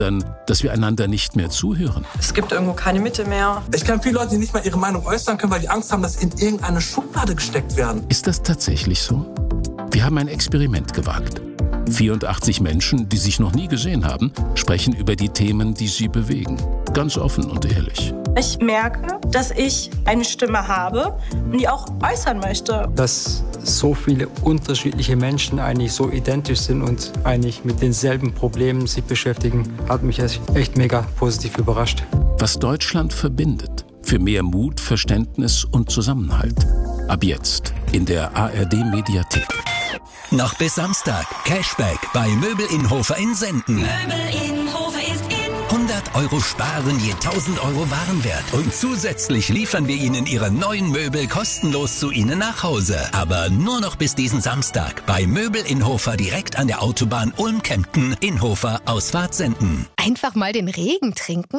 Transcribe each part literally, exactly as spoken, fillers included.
Dann, dass wir einander nicht mehr zuhören. Es gibt irgendwo keine Mitte mehr. Ich kenne viele Leute, die nicht mal ihre Meinung äußern können, weil die Angst haben, dass sie in irgendeine Schublade gesteckt werden. Ist das tatsächlich so? Wir haben ein Experiment gewagt. vierundachtzig Menschen, die sich noch nie gesehen haben, sprechen über die Themen, die sie bewegen. Ganz offen und ehrlich. Ich merke, dass ich eine Stimme habe und die auch äußern möchte. Dass so viele unterschiedliche Menschen eigentlich so identisch sind und eigentlich mit denselben Problemen sich beschäftigen, hat mich echt mega positiv überrascht. Was Deutschland verbindet. Für mehr Mut, Verständnis und Zusammenhalt. Ab jetzt in der A R D-Mediathek. Noch bis Samstag. Cashback bei Möbel Inhofer in Senden. Möbel Inhofer ist in. hundert Euro sparen je tausend Euro Warenwert. Und zusätzlich liefern wir Ihnen Ihre neuen Möbel kostenlos zu Ihnen nach Hause. Aber nur noch bis diesen Samstag bei Möbel Inhofer direkt an der Autobahn Ulm-Kempten. Inhofer Ausfahrt Senden. Einfach mal den Regen trinken?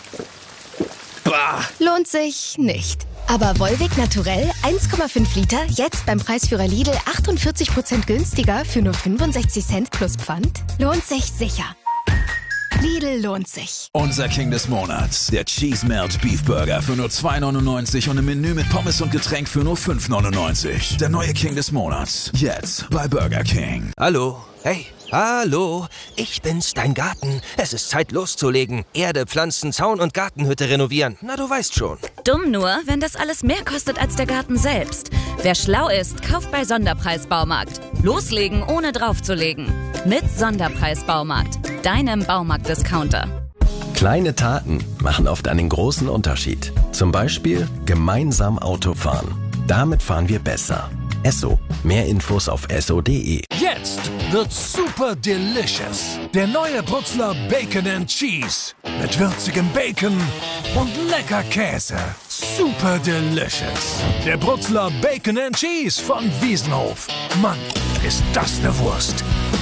Bah. Lohnt sich nicht. Aber Volvic Naturell eins Komma fünf Liter, jetzt beim Preisführer Lidl achtundvierzig Prozent günstiger für nur fünfundsechzig Cent plus Pfand? Lohnt sich sicher. Lidl lohnt sich. Unser King des Monats, der Cheese Melt Beef Burger für nur zwei neunundneunzig und ein Menü mit Pommes und Getränk für nur fünf neunundneunzig. Der neue King des Monats, jetzt bei Burger King. Hallo, hey. Hallo, ich bin's, dein Garten. Es ist Zeit loszulegen. Erde, Pflanzen, Zaun und Gartenhütte renovieren. Na, du weißt schon. Dumm nur, wenn das alles mehr kostet als der Garten selbst. Wer schlau ist, kauft bei Sonderpreis Baumarkt. Loslegen, ohne draufzulegen. Mit Sonderpreis Baumarkt, deinem Baumarkt-Discounter. Kleine Taten machen oft einen großen Unterschied. Zum Beispiel gemeinsam Auto fahren. Damit fahren wir besser. Esso. Mehr Infos auf esso punkt de. Jetzt wird's super delicious. Der neue Brutzler Bacon and Cheese. Mit würzigem Bacon und lecker Käse. Super delicious. Der Brutzler Bacon and Cheese von Wiesenhof. Mann, ist das eine Wurst.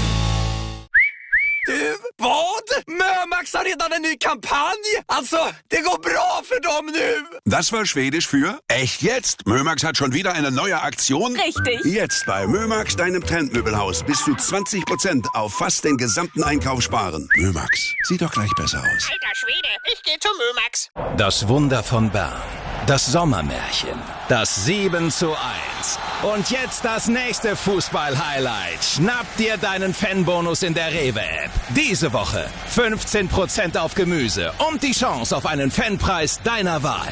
Du, vad? Mömax har redan en ny kampanj. Alltså, det går bra för dem nu. Das war Schwedisch für echt jetzt. Mömax hat schon wieder eine neue Aktion. Richtig. Jetzt bei Mömax, deinem Trendmöbelhaus, bis zu zwanzig Prozent auf fast den gesamten Einkauf sparen. Mömax, sieht doch gleich besser aus. Alter Schwede, ich geh zu Mömax. Das Wunder von Bern. Das Sommermärchen. Das sieben zu eins. Und jetzt das nächste Fußball-Highlight. Schnapp dir deinen Fanbonus in der Rewe-App. Diese Woche fünfzehn Prozent auf Gemüse und die Chance auf einen Fanpreis deiner Wahl.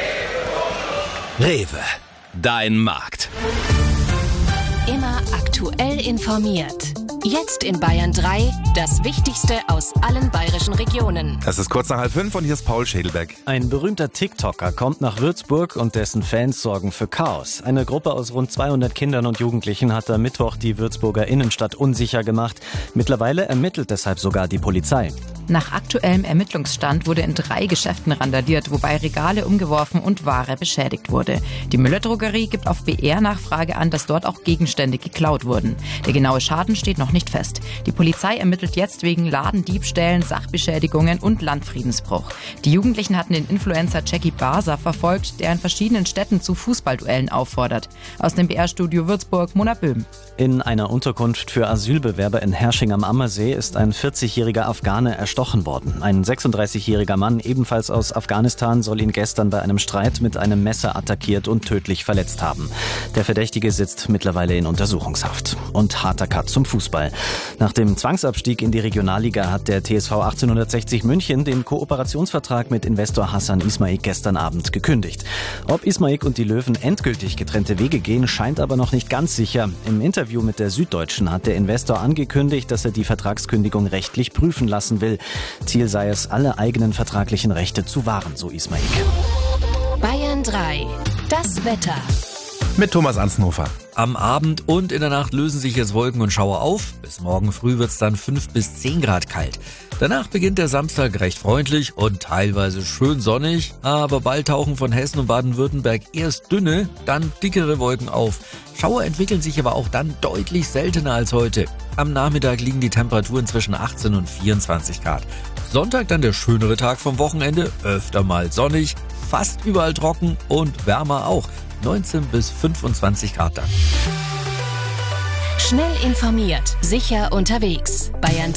Rewe, dein Markt. Immer aktuell informiert. Jetzt in Bayern drei, das Wichtigste aus allen bayerischen Regionen. Es ist kurz nach halb fünf und hier ist Paul Schädelbeck. Ein berühmter TikToker kommt nach Würzburg und dessen Fans sorgen für Chaos. Eine Gruppe aus rund zweihundert Kindern und Jugendlichen hat am Mittwoch die Würzburger Innenstadt unsicher gemacht. Mittlerweile ermittelt deshalb sogar die Polizei. Nach aktuellem Ermittlungsstand wurde in drei Geschäften randaliert, wobei Regale umgeworfen und Ware beschädigt wurde. Die Müller-Drogerie gibt auf B R-Nachfrage an, dass dort auch Gegenstände geklaut wurden. Der genaue Schaden steht noch nicht fest. Die Polizei ermittelt jetzt wegen Ladendiebstählen, Sachbeschädigungen und Landfriedensbruch. Die Jugendlichen hatten den Influencer Jackie Barser verfolgt, der in verschiedenen Städten zu Fußballduellen auffordert. Aus dem B R-Studio Würzburg, Mona Böhm. In einer Unterkunft für Asylbewerber in Hersching am Ammersee ist ein vierzigjähriger Afghane erstochen worden. Ein sechsunddreißigjähriger Mann, ebenfalls aus Afghanistan, soll ihn gestern bei einem Streit mit einem Messer attackiert und tödlich verletzt haben. Der Verdächtige sitzt mittlerweile in Untersuchungshaft. Und harter Cut zum Fußball. Nach dem Zwangsabstieg in die Regionalliga hat der T S V achtzehnhundertsechzig München den Kooperationsvertrag mit Investor Hassan Ismaik gestern Abend gekündigt. Ob Ismaik und die Löwen endgültig getrennte Wege gehen, scheint aber noch nicht ganz sicher. Im Interview mit der Süddeutschen hat der Investor angekündigt, dass er die Vertragskündigung rechtlich prüfen lassen will. Ziel sei es, alle eigenen vertraglichen Rechte zu wahren, so Ismaik. Bayern drei. Das Wetter. Mit Thomas Anzenhofer. Am Abend und in der Nacht lösen sich jetzt Wolken und Schauer auf. Bis morgen früh wird es dann fünf bis zehn Grad kalt. Danach beginnt der Samstag recht freundlich und teilweise schön sonnig. Aber bald tauchen von Hessen und Baden-Württemberg erst dünne, dann dickere Wolken auf. Schauer entwickeln sich aber auch dann deutlich seltener als heute. Am Nachmittag liegen die Temperaturen zwischen achtzehn und vierundzwanzig Grad. Sonntag dann der schönere Tag vom Wochenende, öfter mal sonnig, fast überall trocken und wärmer auch. neunzehn bis fünfundzwanzig Grad dann. Schnell informiert, sicher unterwegs. Bayern